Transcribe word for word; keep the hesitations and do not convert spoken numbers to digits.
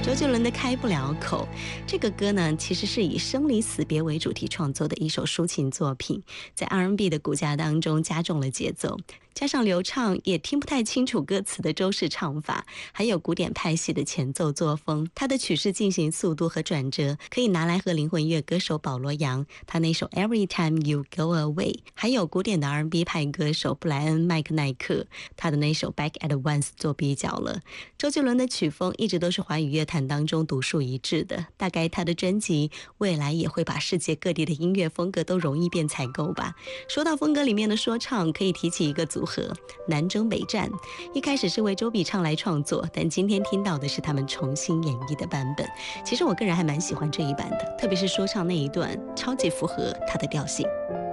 周杰伦的《开不了口》这个歌呢，其实是以生离死别为主题创作的一首抒情作品，在 R and B 的骨架当中加重了节奏，加上流畅也听不太清楚歌词的周氏唱法，还有古典派系的前奏作风，它的曲式进行速度和转折可以拿来和灵魂乐歌手保罗扬他那首 Every Time You Go Away， 还有古典的 R and B 派歌手布莱恩麦克奈克他的那首 Back at Once 做比较了。周杰伦的曲风一直都是华语乐坛当中独树一帜的，大概他的专辑未来也会把世界各地的音乐风格都容易变采购吧。说到风格里面的说唱，可以提起一个组合南征北战，一开始是为周笔畅来创作，但今天听到的是他们重新演绎的版本。其实我个人还蛮喜欢这一版的，特别是说唱那一段超级符合他的调性。